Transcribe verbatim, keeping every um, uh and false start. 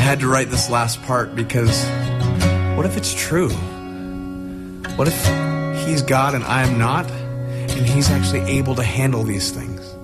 had to write this last part because what if it's true? What if he's God and I am not, and he's actually able to handle these things?